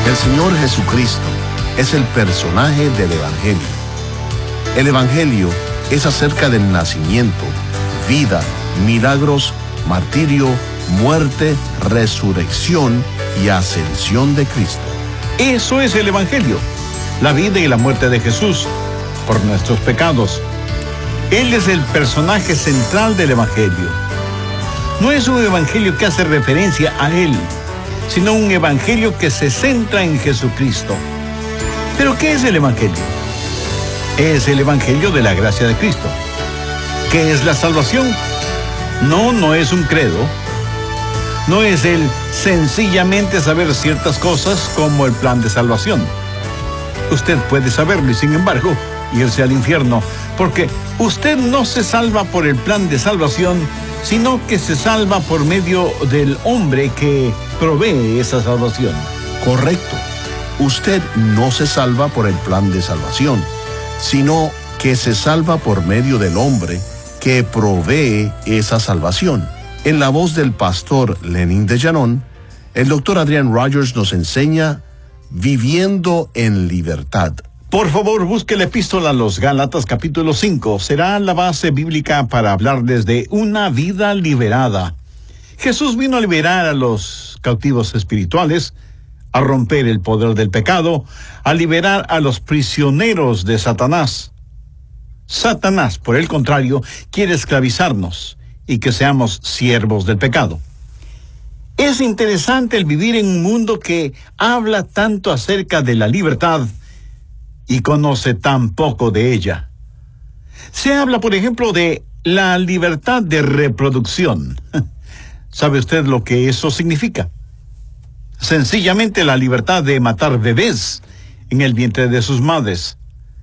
El Señor Jesucristo es el personaje del Evangelio. El Evangelio es acerca del nacimiento, vida, milagros, martirio, muerte, resurrección y ascensión de Cristo. Eso es el Evangelio, la vida y la muerte de Jesús por nuestros pecados. Él es el personaje central del Evangelio. No es un Evangelio que hace referencia a Él, sino un Evangelio que se centra en Jesucristo. ¿Pero qué es el Evangelio? Es el Evangelio de la gracia de Cristo. ¿Qué es la salvación? No es un credo. No es el sencillamente saber ciertas cosas como el plan de salvación. Usted puede saberlo y sin embargo irse al infierno, porque usted no se salva por el plan de salvación, sino que se salva por medio del hombre que provee esa salvación. Correcto. Usted no se salva por el plan de salvación, sino que se salva por medio del hombre que provee esa salvación. En la voz del pastor Lenin de Llanón, el doctor Adrian Rogers nos enseña Viviendo en Libertad. Por favor, busque la epístola a los Gálatas capítulo 5. Será la base bíblica para hablarles de una vida liberada. Jesús vino a liberar a los cautivos espirituales, a romper el poder del pecado, a liberar a los prisioneros de Satanás. Satanás, por el contrario, quiere esclavizarnos y que seamos siervos del pecado. Es interesante el vivir en un mundo que habla tanto acerca de la libertad y conoce tan poco de ella. Se habla, por ejemplo, de la libertad de reproducción. ¿Sabe usted lo que eso significa? Sencillamente la libertad de matar bebés en el vientre de sus madres.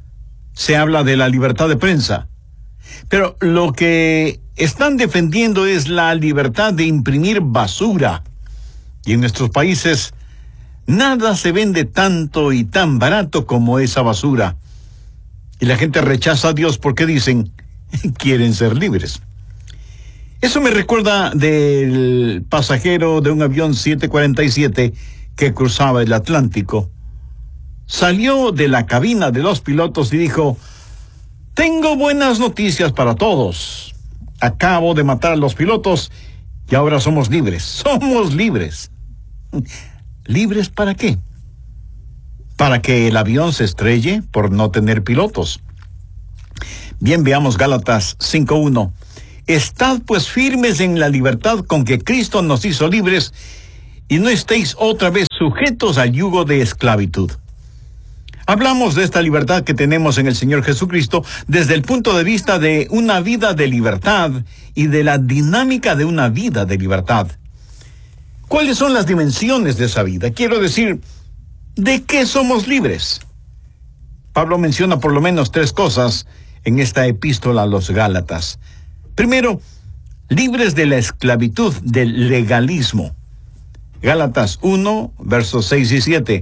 Se habla de la libertad de prensa. Pero lo que están defendiendo es la libertad de imprimir basura. Y en nuestros países nada se vende tanto y tan barato como esa basura. Y la gente rechaza a Dios porque dicen, quieren ser libres. Eso me recuerda del pasajero de un avión 747 que cruzaba el Atlántico. Salió de la cabina de los pilotos y dijo, tengo buenas noticias para todos. Acabo de matar a los pilotos y ahora somos libres. Somos libres. ¿Libres para qué? Para que el avión se estrelle por no tener pilotos. Bien, veamos Gálatas 5:1. Estad pues firmes en la libertad con que Cristo nos hizo libres y no estéis otra vez sujetos al yugo de esclavitud. Hablamos de esta libertad que tenemos en el Señor Jesucristo desde el punto de vista de una vida de libertad y de la dinámica de una vida de libertad. ¿Cuáles son las dimensiones de esa vida? Quiero decir, ¿de qué somos libres? Pablo menciona por lo menos 3 cosas en esta epístola a los Gálatas. Primero, libres de la esclavitud del legalismo. Gálatas 1, versos 6 y 7.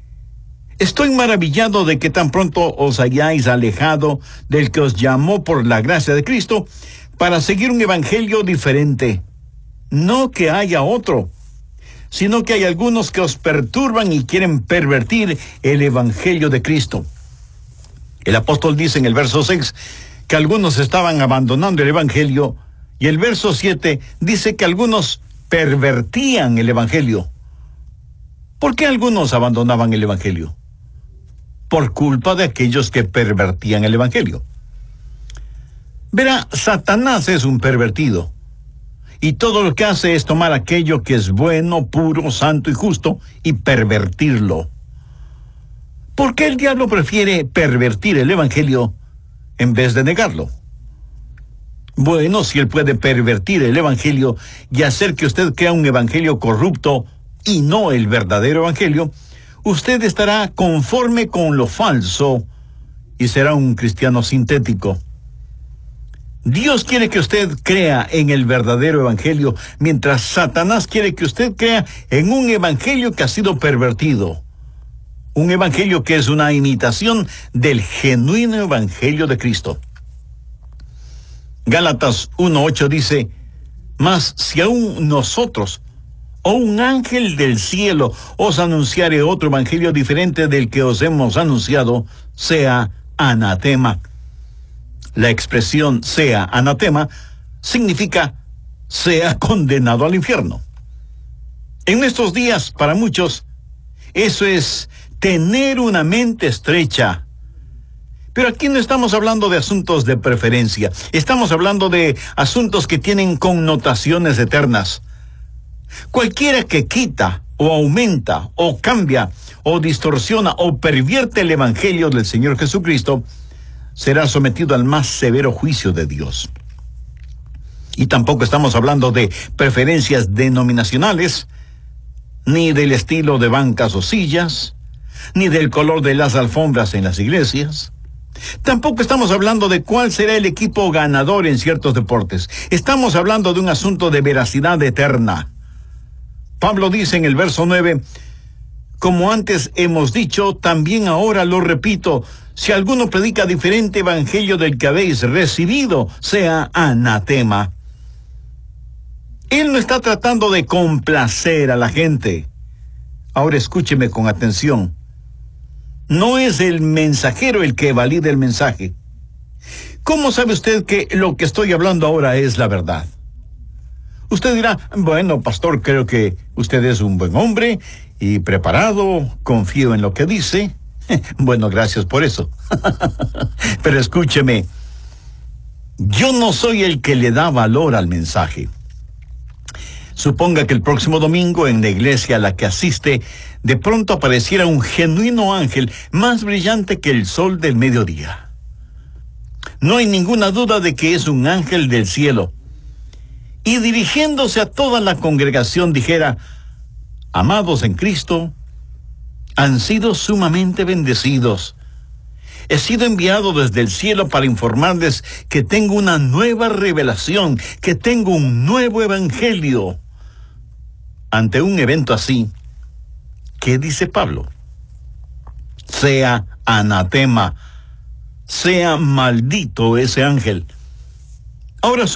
Estoy maravillado de que tan pronto os hayáis alejado del que os llamó por la gracia de Cristo para seguir un evangelio diferente. No que haya otro, sino que hay algunos que os perturban y quieren pervertir el evangelio de Cristo. El apóstol dice en el verso 6 que algunos estaban abandonando el evangelio y el verso 7 dice que algunos pervertían el evangelio. ¿Por qué algunos abandonaban el evangelio? Por culpa de aquellos que pervertían el evangelio. Verá, Satanás es un pervertido. Y todo lo que hace es tomar aquello que es bueno, puro, santo y justo y pervertirlo. ¿Por qué el diablo prefiere pervertir el evangelio en vez de negarlo? Bueno, si él puede pervertir el evangelio y hacer que usted crea un evangelio corrupto y no el verdadero evangelio, usted estará conforme con lo falso y será un cristiano sintético. Dios quiere que usted crea en el verdadero evangelio, mientras Satanás quiere que usted crea en un evangelio que ha sido pervertido. Un evangelio que es una imitación del genuino evangelio de Cristo. Gálatas 1:8 dice, mas si aún nosotros o un ángel del cielo os anunciare otro evangelio diferente del que os hemos anunciado, sea anatema. La expresión sea anatema significa sea condenado al infierno. En estos días, para muchos, eso es tener una mente estrecha. Pero aquí no estamos hablando de asuntos de preferencia, estamos hablando de asuntos que tienen connotaciones eternas. Cualquiera que quita, o aumenta, o cambia, o distorsiona, o pervierte el evangelio del Señor Jesucristo, será sometido al más severo juicio de Dios. Y tampoco estamos hablando de preferencias denominacionales, ni del estilo de bancas o sillas, ni del color de las alfombras en las iglesias. Tampoco estamos hablando de cuál será el equipo ganador en ciertos deportes. Estamos hablando de un asunto de veracidad eterna. Pablo dice en el verso 9, como antes hemos dicho, también ahora lo repito, si alguno predica diferente evangelio del que habéis recibido, sea anatema. Él no está tratando de complacer a la gente. Ahora escúcheme con atención. No es el mensajero el que valida el mensaje. ¿Cómo sabe usted que lo que estoy hablando ahora es la verdad? Usted dirá, bueno, pastor, creo que usted es un buen hombre y preparado, confío en lo que dice. Bueno, gracias por eso. Pero escúcheme, yo no soy el que le da valor al mensaje. Suponga que el próximo domingo en la iglesia a la que asiste, de pronto apareciera un genuino ángel más brillante que el sol del mediodía. No hay ninguna duda de que es un ángel del cielo. Y dirigiéndose a toda la congregación dijera, amados en Cristo, han sido sumamente bendecidos. He sido enviado desde el cielo para informarles que tengo una nueva revelación, que tengo un nuevo evangelio. Ante un evento así, ¿qué dice Pablo? Sea anatema, sea maldito ese ángel. Ahora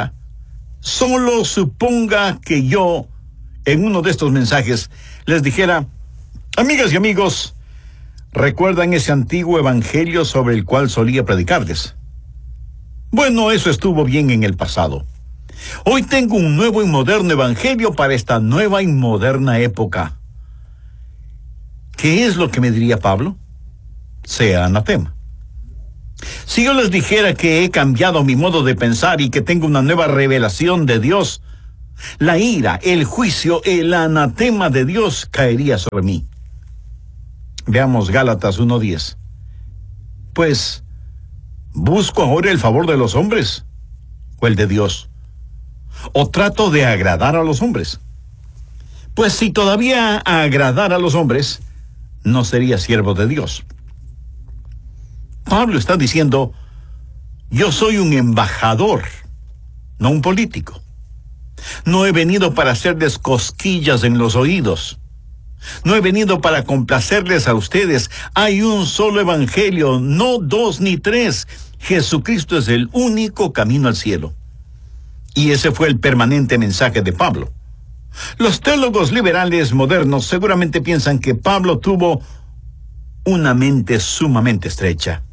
solo suponga que yo, en uno de estos mensajes, les dijera, amigas y amigos, ¿recuerdan ese antiguo evangelio sobre el cual solía predicarles? Bueno, eso estuvo bien en el pasado. Hoy tengo un nuevo y moderno evangelio para esta nueva y moderna época. ¿Qué es lo que me diría Pablo? Sea anatema. Si yo les dijera que he cambiado mi modo de pensar y que tengo una nueva revelación de Dios, la ira, el juicio, el anatema de Dios caería sobre mí. Veamos Gálatas 1:10. Pues, ¿busco ahora el favor de los hombres o el de Dios? ¿O trato de agradar a los hombres? Pues si todavía agradara a los hombres, no sería siervo de Dios. Pablo está diciendo, yo soy un embajador, no un político. No he venido para hacerles cosquillas en los oídos. No he venido para complacerles a ustedes. Hay un solo evangelio, no dos ni tres. Jesucristo es el único camino al cielo. Y ese fue el permanente mensaje de Pablo. Los teólogos liberales modernos seguramente piensan que Pablo tuvo una mente sumamente estrecha.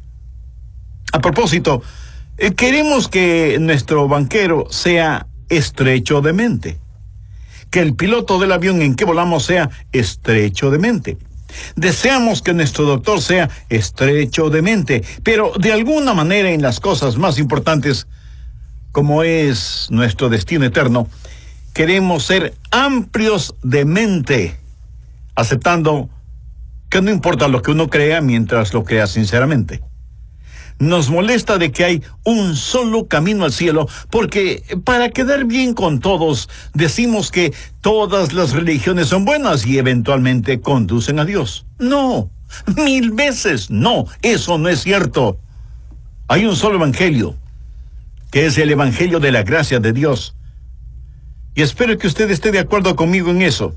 A propósito, queremos que nuestro banquero sea estrecho de mente. Que el piloto del avión en que volamos sea estrecho de mente. Deseamos que nuestro doctor sea estrecho de mente, pero de alguna manera en las cosas más importantes, como es nuestro destino eterno, queremos ser amplios de mente, aceptando que no importa lo que uno crea mientras lo crea sinceramente. Nos molesta de que hay un solo camino al cielo, porque para quedar bien con todos, decimos que todas las religiones son buenas y eventualmente conducen a Dios. No, 1000 veces no, eso no es cierto. Hay un solo evangelio, que es el evangelio de la gracia de Dios. Y espero que usted esté de acuerdo conmigo en eso.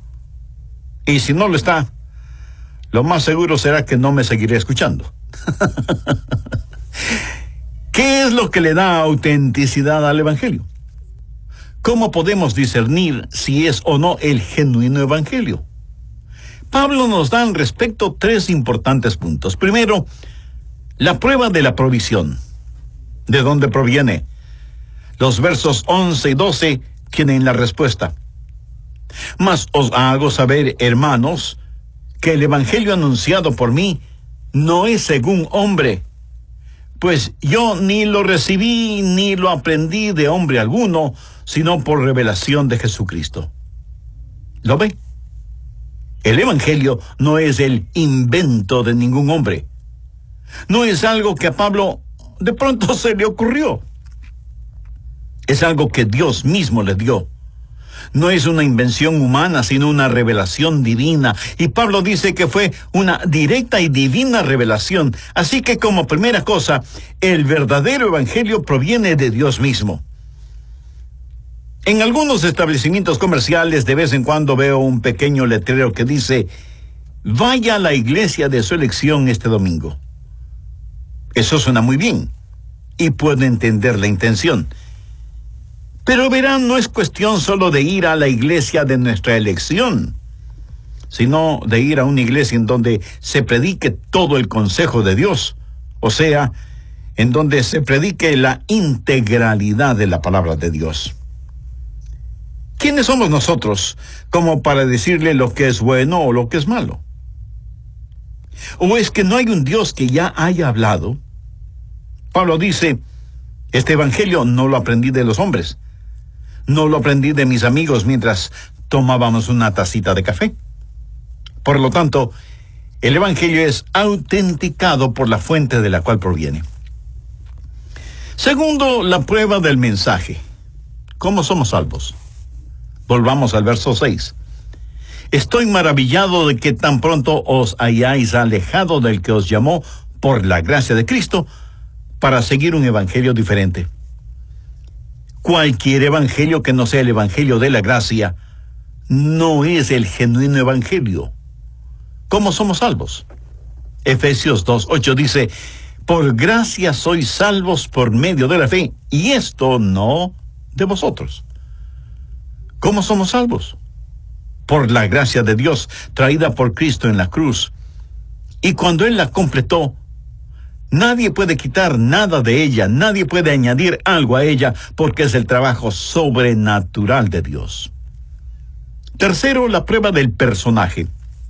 Y si no lo está, lo más seguro será que no me seguiré escuchando. ¿Qué es lo que le da autenticidad al evangelio? ¿Cómo podemos discernir si es o no el genuino evangelio? Pablo nos da al respecto 3 importantes puntos. Primero, la prueba de la provisión. ¿De dónde proviene? Los versos 11 y 12 tienen la respuesta. Mas os hago saber, hermanos, que el evangelio anunciado por mí no es según hombre, pues yo ni lo recibí ni lo aprendí de hombre alguno, sino por revelación de Jesucristo. ¿Lo ve? El evangelio no es el invento de ningún hombre. No es algo que a Pablo de pronto se le ocurrió. Es algo que Dios mismo le dio. No es una invención humana, sino una revelación divina. Y Pablo dice que fue una directa y divina revelación. Así que como primera cosa, el verdadero evangelio proviene de Dios mismo. En algunos establecimientos comerciales de vez en cuando veo un pequeño letrero que dice: vaya a la iglesia de su elección este domingo. Eso suena muy bien y puedo entender la intención. Pero verán, no es cuestión solo de ir a la iglesia de nuestra elección, sino de ir a una iglesia en donde se predique todo el consejo de Dios, o sea, en donde se predique la integralidad de la palabra de Dios. ¿Quiénes somos nosotros como para decirle lo que es bueno o lo que es malo? ¿O es que no hay un Dios que ya haya hablado? Pablo dice: este evangelio no lo aprendí de los hombres, no lo aprendí de mis amigos mientras tomábamos una tacita de café. Por lo tanto, el evangelio es autenticado por la fuente de la cual proviene. Segundo, la prueba del mensaje. ¿Cómo somos salvos? Volvamos al verso 6. Estoy maravillado de que tan pronto os hayáis alejado del que os llamó por la gracia de Cristo para seguir un evangelio diferente. Cualquier evangelio que no sea el evangelio de la gracia no es el genuino evangelio. ¿Cómo somos salvos? Efesios 2:8 dice: por gracia sois salvos por medio de la fe, y esto no de vosotros. ¿Cómo somos salvos? Por la gracia de Dios, traída por Cristo en la cruz. Y cuando Él la completó, nadie puede quitar nada de ella, nadie puede añadir algo a ella, porque es el trabajo sobrenatural de Dios. Tercero, la prueba del personaje.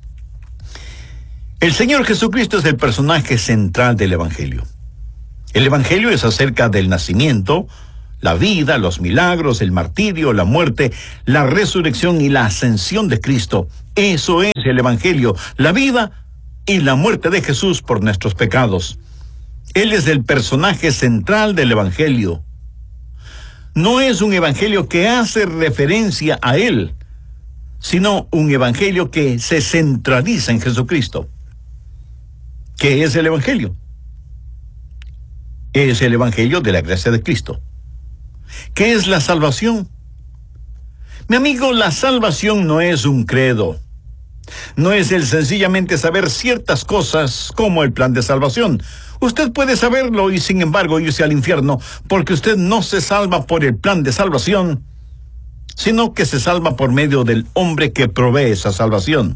El Señor Jesucristo es el personaje central del Evangelio. El Evangelio es acerca del nacimiento, la vida, los milagros, el martirio, la muerte, la resurrección y la ascensión de Cristo. Eso es el Evangelio, la vida y la muerte de Jesús por nuestros pecados. Él es el personaje central del Evangelio. No es un Evangelio que hace referencia a Él, sino un Evangelio que se centraliza en Jesucristo. ¿Qué es el Evangelio? Es el Evangelio de la gracia de Cristo. ¿Qué es la salvación? Mi amigo, la salvación no es un credo. No es el sencillamente saber ciertas cosas como el plan de salvación. Usted puede saberlo y sin embargo irse al infierno, porque usted no se salva por el plan de salvación, sino que se salva por medio del hombre que provee esa salvación.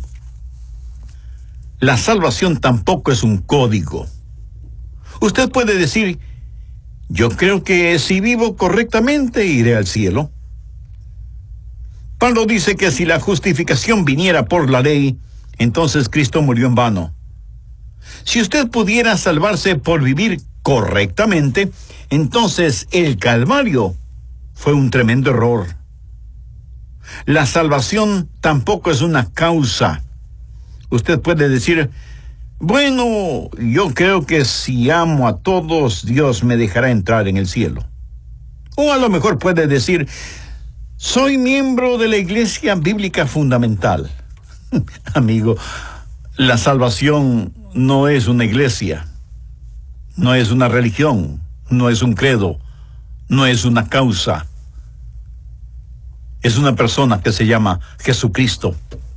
La salvación tampoco es un código. Usted puede decir: yo creo que si vivo correctamente iré al cielo. Pablo dice que si la justificación viniera por la ley, entonces Cristo murió en vano. Si usted pudiera salvarse por vivir correctamente, entonces el Calvario fue un tremendo error. La salvación tampoco es una causa. Usted puede decir: bueno, yo creo que si amo a todos, Dios me dejará entrar en el cielo. O a lo mejor puede decir: soy miembro de la Iglesia Bíblica Fundamental. Amigo, la salvación no es una iglesia, no es una religión, no es un credo, no es una causa. Es una persona que se llama Jesucristo.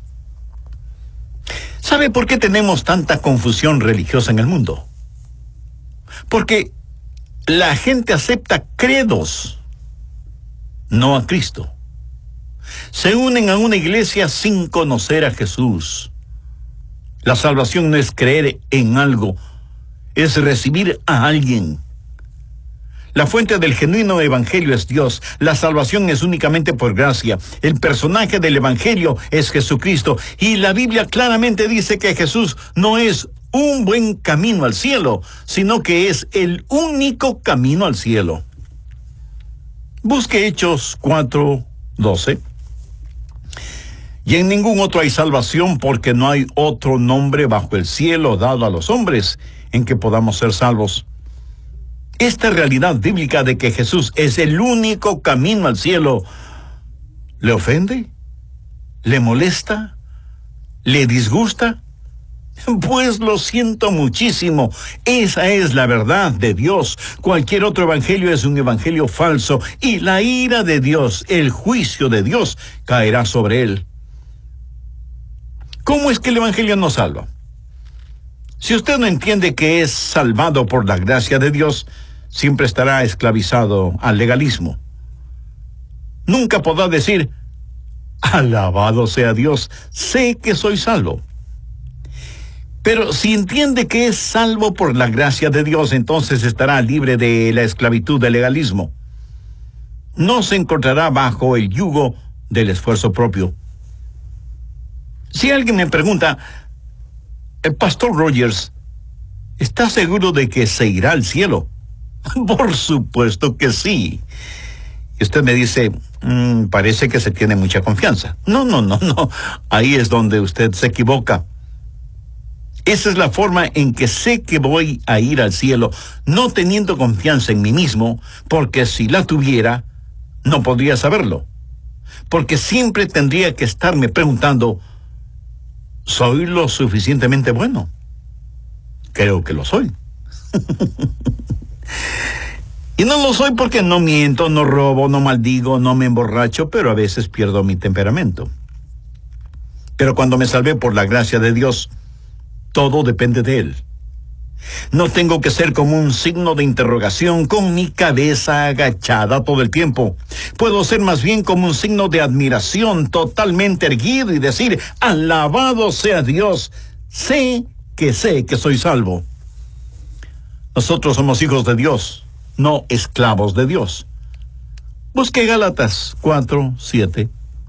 ¿Sabe por qué tenemos tanta confusión religiosa en el mundo? Porque la gente acepta credos no a Cristo. Se unen a una iglesia sin conocer a Jesús. La salvación no es creer en algo, es recibir a alguien. La fuente del genuino evangelio es Dios. La salvación es únicamente por gracia. El personaje del evangelio es Jesucristo. Y la Biblia claramente dice que Jesús no es un buen camino al cielo, sino que es el único camino al cielo. Busque Hechos 4:12. Y en ningún otro hay salvación, porque no hay otro nombre bajo el cielo dado a los hombres en que podamos ser salvos. Esta realidad bíblica de que Jesús es el único camino al cielo, ¿le ofende? ¿Le molesta? ¿Le disgusta? Pues lo siento muchísimo. Esa es la verdad de Dios. Cualquier otro evangelio es un evangelio falso, y la ira de Dios, el juicio de Dios, caerá sobre él. ¿Cómo es que el evangelio nos salva? Si usted no entiende que es salvado por la gracia de Dios, siempre estará esclavizado al legalismo. Nunca podrá decir, alabado sea Dios, sé que soy salvo. Pero si entiende que es salvo por la gracia de Dios, entonces estará libre de la esclavitud del legalismo. No se encontrará bajo el yugo del esfuerzo propio. Si alguien me pregunta, el pastor Rogers, ¿está seguro de que se irá al cielo? Por supuesto que sí. Y usted me dice, parece que se tiene mucha confianza. No. Ahí es donde usted se equivoca. Esa es la forma en que sé que voy a ir al cielo, no teniendo confianza en mí mismo, porque si la tuviera, no podría saberlo. Porque siempre tendría que estarme preguntando, ¿soy lo suficientemente bueno? Creo que lo soy. Y no lo soy porque no miento, no robo, no maldigo, no me emborracho, pero a veces pierdo mi temperamento. Pero cuando me salvé por la gracia de Dios, todo depende de Él. No tengo que ser como un signo de interrogación con mi cabeza agachada todo el tiempo. Puedo ser más bien como un signo de admiración totalmente erguido y decir, alabado sea Dios, sé que soy salvo. Nosotros somos hijos de Dios, no esclavos de Dios. Busque Gálatas 4:7.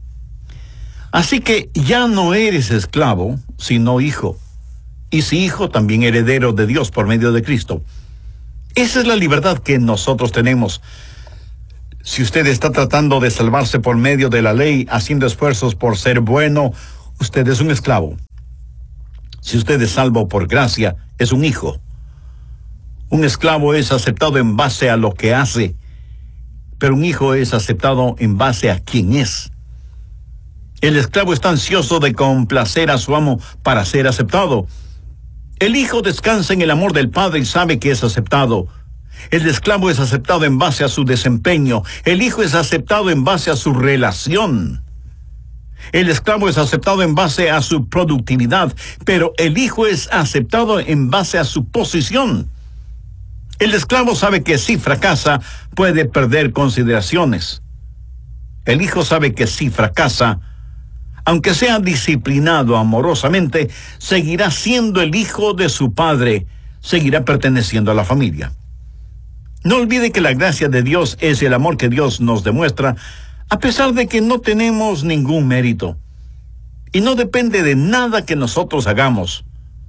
Así que ya no eres esclavo, sino hijo. Y si hijo, también heredero de Dios por medio de Cristo. Esa es la libertad que nosotros tenemos. Si usted está tratando de salvarse por medio de la ley, haciendo esfuerzos por ser bueno, usted es un esclavo. Si usted es salvo por gracia, es un hijo. Un esclavo es aceptado en base a lo que hace, pero un hijo es aceptado en base a quién es. El esclavo está ansioso de complacer a su amo para ser aceptado. El hijo descansa en el amor del padre y sabe que es aceptado. El esclavo es aceptado en base a su desempeño. El hijo es aceptado en base a su relación. El esclavo es aceptado en base a su productividad, pero el hijo es aceptado en base a su posición. El esclavo sabe que si fracasa, puede perder consideraciones. El hijo sabe que si fracasa, aunque sea disciplinado amorosamente, seguirá siendo el hijo de su padre, seguirá perteneciendo a la familia. No olvide que la gracia de Dios es el amor que Dios nos demuestra, a pesar de que no tenemos ningún mérito. Y no depende de nada que nosotros hagamos.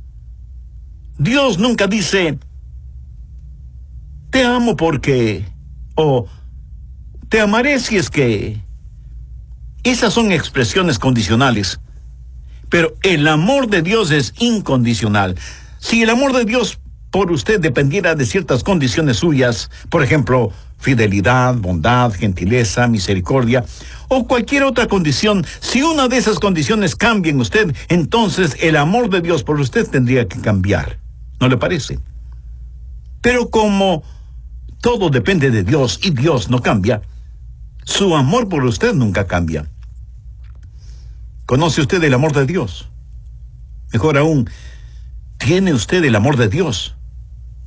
Dios nunca dice, te amo porque, o te amaré si es que. Esas son expresiones condicionales. Pero el amor de Dios es incondicional. Si el amor de Dios por usted dependiera de ciertas condiciones suyas, por ejemplo, fidelidad, bondad, gentileza, misericordia, o cualquier otra condición, si una de esas condiciones cambia en usted, entonces el amor de Dios por usted tendría que cambiar. ¿No le parece? Pero como todo depende de Dios y Dios no cambia, su amor por usted nunca cambia. ¿Conoce usted el amor de Dios? Mejor aún, ¿tiene usted el amor de Dios?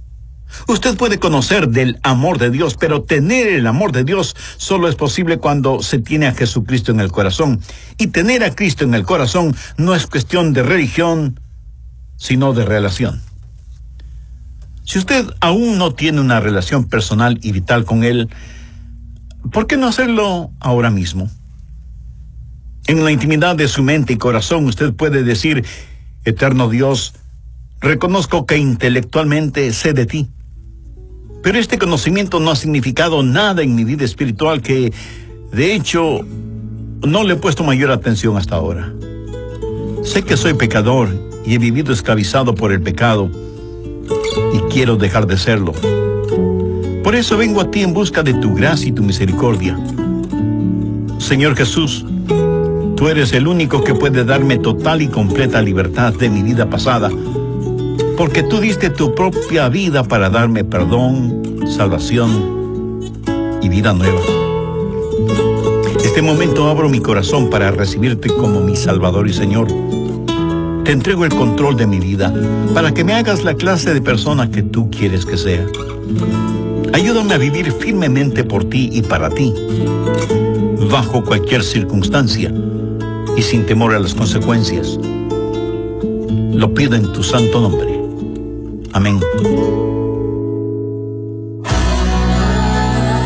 Usted puede conocer del amor de Dios, pero tener el amor de Dios solo es posible cuando se tiene a Jesucristo en el corazón. Y tener a Cristo en el corazón no es cuestión de religión, sino de relación. Si usted aún no tiene una relación personal y vital con Él, ¿por qué no hacerlo ahora mismo? En la intimidad de su mente y corazón usted puede decir: eterno Dios, reconozco que intelectualmente sé de ti, pero este conocimiento no ha significado nada en mi vida espiritual, que de hecho no le he puesto mayor atención hasta ahora. Sé que soy pecador y he vivido esclavizado por el pecado y quiero dejar de serlo. Por eso vengo a ti en busca de tu gracia y tu misericordia. Señor Jesús, tú eres el único que puede darme total y completa libertad de mi vida pasada, porque tú diste tu propia vida para darme perdón, salvación y vida nueva. Este momento abro mi corazón para recibirte como mi Salvador y Señor. Te entrego el control de mi vida para que me hagas la clase de persona que tú quieres que sea. Ayúdame a vivir firmemente por ti y para ti, bajo cualquier circunstancia y sin temor a las consecuencias. Lo pido en tu santo nombre. Amén.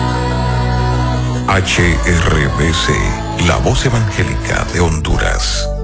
HRBC, la voz evangélica de Honduras.